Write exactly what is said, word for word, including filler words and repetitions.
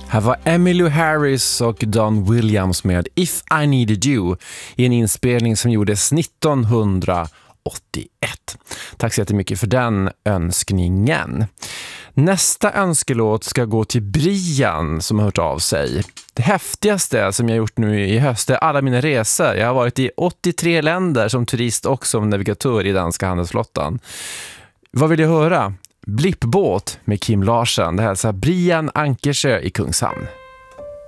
Här var Emmylou Harris och Don Williams med If I Needed You i en inspelning som gjordes nittonhundraåttioett. Tack så jättemycket för den önskningen. Nästa önskelåt ska gå till Brian som har hört av sig. Det häftigaste som jag gjort nu i höst är alla mina resor. Jag har varit i åttiotre länder som turist och som navigatör i danska handelsflottan. Vad vill jag höra? Blippbåt med Kim Larsen. Det här är Brian Ankersjö i Kungshamn.